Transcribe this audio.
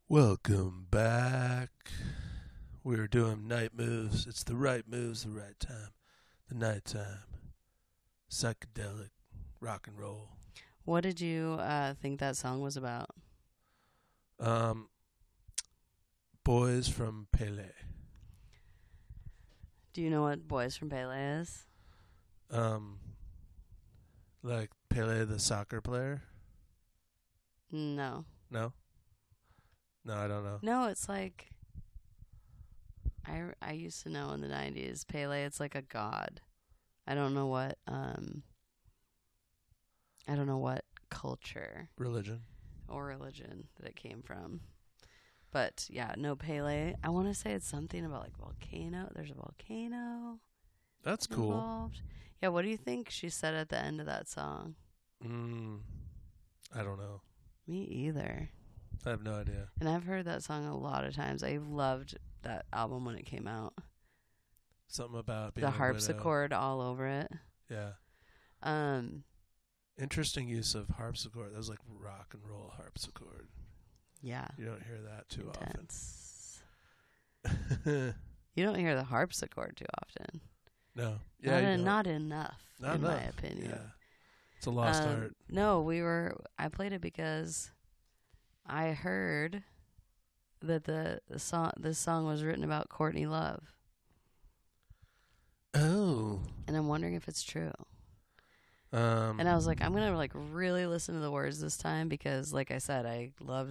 Welcome back. We're doing night moves. It's the right moves, the right time. The night time. Psychedelic rock and roll. What did you think that song was about? Um, Boys from Pele. Do you know what Boys from Pele is? Um, like Pele the soccer player? No. No? No, I don't know. No, it's like I used to know in the 90s Pele, it's like a god. I don't know what culture Religion. or religion that it came from. But yeah, no Pele. I want to say it's something about like volcano. There's a volcano That's cool. involved. Yeah, what do you think she said at the end of that song? I don't know. Me either. I have no idea. And I've heard that song a lot of times. I loved that album when it came out. Something about being The a widow. harpsichord all over it. Yeah. Um, Interesting use of harpsichord. That was like rock and roll harpsichord. yeah. You don't hear that too Intense. often. You don't hear the harpsichord too often. No. Yeah, you don't. Not enough, Not in enough. my opinion. Yeah. It's a lost art. No, I played it because I heard that this song was written about Courtney Love. Oh. And I'm wondering if it's true. And And I was like, I'm going to like really listen to the words this time because like I said, I love